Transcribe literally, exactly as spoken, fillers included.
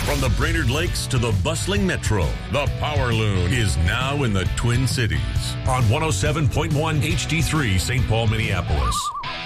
From the Brainerd Lakes to the bustling metro, the Power Loon is now in the Twin Cities on one oh seven point one H D three Saint Paul, Minneapolis.